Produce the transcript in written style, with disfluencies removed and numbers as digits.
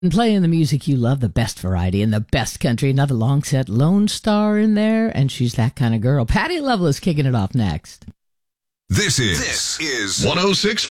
And playing the music you love, the best variety and the best country. Another long set Lone Star in there, and she's that kind of girl. Patty Loveless kicking it off next. This is 106.5